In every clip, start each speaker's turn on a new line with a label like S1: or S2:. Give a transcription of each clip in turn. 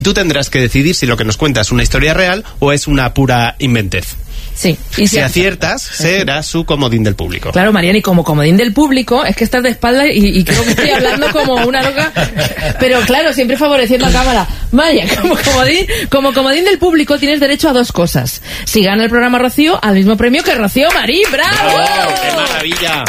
S1: Tú tendrás que decidir si lo que nos cuenta es una historia real o es una pura inventez.
S2: Sí.
S1: Y si aciertas, será su comodín del público.
S2: Claro, Marian, y como comodín del público, es que estás de espalda y creo que estoy hablando como una loca, pero claro, siempre favoreciendo a cámara. Vaya, como comodín del público tienes derecho a 2 cosas. Si gana el programa Rocío, al mismo premio que Rocío Marín. ¡Bravo!
S1: ¡Qué maravilla!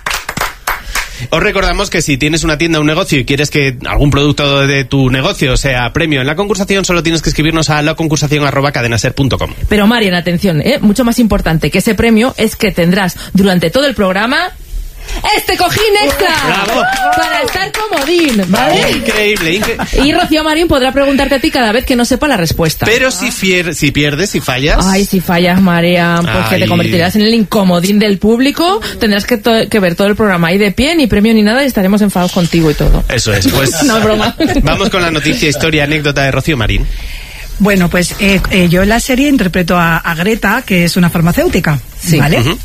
S1: Os recordamos que si tienes una tienda o un negocio y quieres que algún producto de tu negocio sea premio en la concursación, solo tienes que escribirnos a laconcursación@cadenaser.com.
S2: Pero Marian, atención, mucho más importante que ese premio es que tendrás durante todo el programa este cojín extra.
S1: ¡Bravo!
S2: Para estar comodín, ¿vale?
S1: Increíble.
S2: Y Rocío Marín podrá preguntarte a ti cada vez que no sepa la respuesta.
S1: Pero si pierdes, si fallas...
S2: Ay, si fallas, Marian, pues que te convertirás en el incomodín del público. Tendrás que ver todo el programa ahí de pie, ni premio ni nada, y estaremos enfadados contigo y todo.
S1: Eso es, pues...
S2: No, broma.
S1: Vamos con la noticia, historia, anécdota de Rocío Marín.
S3: Bueno, pues yo en la serie interpreto a Greta, que es una farmacéutica,
S2: sí.
S3: ¿vale?
S1: Uh-huh.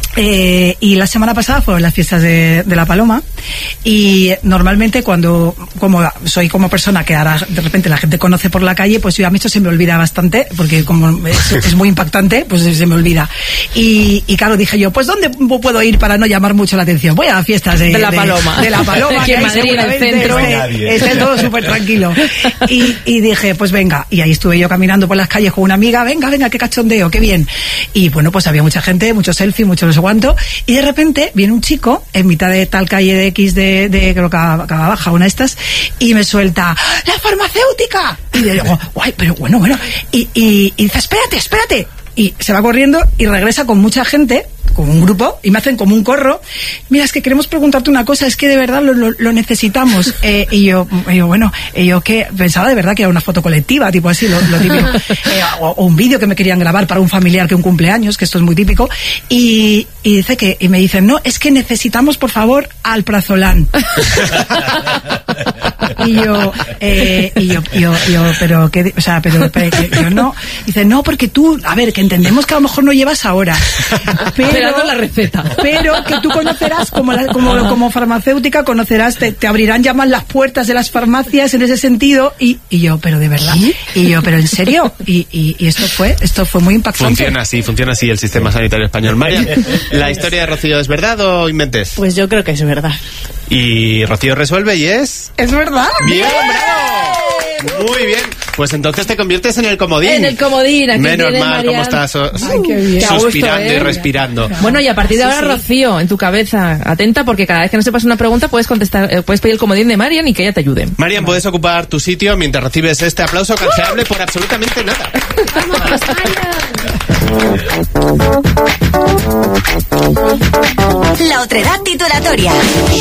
S3: Y la semana pasada fueron las fiestas de la Paloma, y normalmente como soy como persona que ahora de repente la gente conoce por la calle, pues yo a mí esto se me olvida bastante, porque como es muy impactante, pues se me olvida. Y claro, dije yo, pues ¿dónde puedo ir para no llamar mucho la atención? Voy a las fiestas de la Paloma. De la Paloma,
S2: que en Madrid, en el centro.
S3: Esté todo súper tranquilo. Y dije, pues venga, y ahí estuve yo caminando por las calles con una amiga, venga, qué cachondeo, qué bien. Y bueno, pues había mucha gente, muchos selfies, muchos no sé cuánto, y de repente viene un chico en mitad de tal calle de X de creo que Cava Baja, una de estas, y me suelta, ¡la farmacéutica! Y le digo, guay, pero bueno, y dice, espérate, y se va corriendo y regresa con mucha gente, con un grupo, y me hacen como un corro. Mira, es que queremos preguntarte una cosa, es que de verdad lo necesitamos. Y yo que pensaba de verdad que era una foto colectiva, tipo así, lo típico. O un vídeo que me querían grabar para un familiar que un cumpleaños, que esto es muy típico. Y me dicen, no, es que necesitamos, por favor, alprazolam. Y yo, pero que, o sea, pero que yo no. Dice, no, porque tú, a ver, que entendemos que a lo mejor no llevas ahora. Pero
S2: la receta.
S3: Pero que tú conocerás, como farmacéutica, conocerás, te abrirán ya más las puertas de las farmacias en ese sentido. Y yo, pero de verdad. ¿Sí? Y yo, pero en serio. Y esto fue muy impactante.
S1: Funciona así el sistema sanitario español. María, ¿la historia de Rocío es verdad o inventes?
S4: Pues yo creo que es verdad.
S1: Y Rocío resuelve y es...
S3: ¡Es verdad!
S1: ¡Bien, bravo! Muy bien. Pues entonces te conviertes en el comodín.
S2: En el comodín. Aquí
S1: menos mal, como estás suspirando y respirando.
S2: Bueno, y a partir de ahora, Rocío, en tu cabeza, atenta, porque cada vez que no sepas una pregunta puedes contestar, puedes pedir el comodín de Marian y que ella te ayude.
S1: Marian, puedes ocupar tu sitio mientras recibes este aplauso canjeable por absolutamente nada.
S5: ¡Vamos, La otredad titulatoria.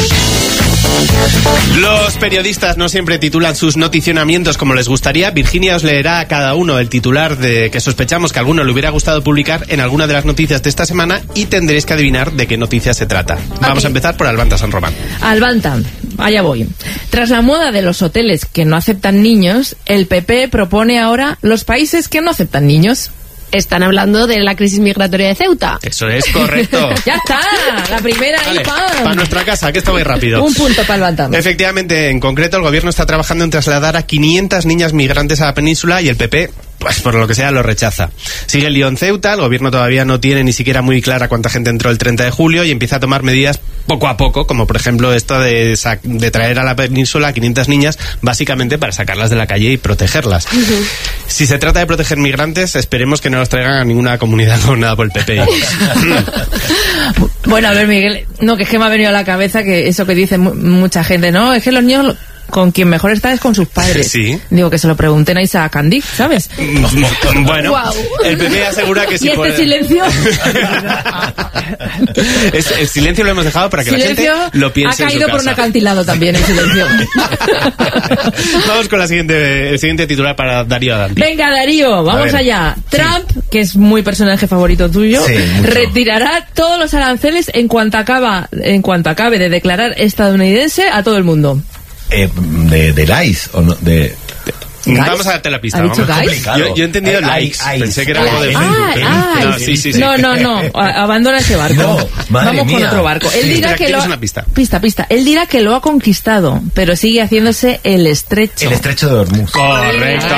S1: Los periodistas no siempre titulan sus noticionamientos como les gustaría. Virginia os leerá a cada uno el titular de que sospechamos que a alguno le hubiera gustado publicar en alguna de las noticias de esta semana y tendréis que adivinar de qué noticia se trata. Vamos a empezar por Albanta San Román.
S2: Albanta, allá voy. Tras la moda de los hoteles que no aceptan niños, el PP propone ahora los países que no aceptan niños.
S4: Están hablando de la crisis migratoria de Ceuta.
S1: Eso es correcto.
S2: Ya está, la primera ahí, ¡pam!
S1: Para nuestra casa, que esto va rápido.
S2: Un punto para Albanta.
S1: Efectivamente, en concreto, el gobierno está trabajando en trasladar a 500 niñas migrantes a la península y el PP, pues por lo que sea, lo rechaza. Sigue el lío en Ceuta, el gobierno todavía no tiene ni siquiera muy clara cuánta gente entró el 30 de julio y empieza a tomar medidas poco a poco, como por ejemplo esto de traer a la península a 500 niñas, básicamente para sacarlas de la calle y protegerlas. Uh-huh. Si se trata de proteger migrantes, esperemos que no los traigan a ninguna comunidad gobernada por el PP.
S2: Bueno, a ver, Miguel, no, que es que me ha venido a la cabeza que eso que dice mucha gente, ¿no? Es que los niños... con quien mejor está es con sus padres.
S1: Sí.
S2: Digo, que se lo pregunten a Isaac Candy, ¿sabes?
S1: Bueno, wow. El PP asegura que si
S2: ¿Y este silencio?
S1: El silencio lo hemos dejado para que silencio la gente lo piense.
S2: Ha caído por un acantilado también el silencio.
S1: Vamos con el siguiente titular para Darío Adanti.
S2: Venga, Darío, vamos allá. Trump, que es muy personaje favorito tuyo, retirará todos los aranceles en cuanto acabe de declarar estadounidense a todo el mundo.
S6: Del ICE o no,
S1: Vamos a darte la pista.
S2: ¿Ha dicho
S1: vamos.
S2: guys?
S1: Yo he entendido likes. Pensé que era algo de
S2: Ah,
S1: sí.
S2: No, abandona ese barco.
S6: No, madre
S2: Vamos con
S6: mía.
S2: otro barco. Él dirá
S1: Espera,
S2: que
S1: ¿quieres
S2: lo
S1: una pista?
S2: Pista. Él dirá que lo ha conquistado, pero sigue haciéndose el estrecho.
S6: El estrecho de Hormuz.
S1: Correcto.